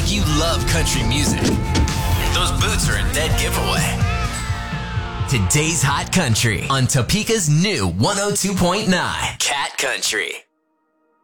like you love country music. Those boots are a dead giveaway. Today's Hot Country on Topeka's new 102.9 Cat Country.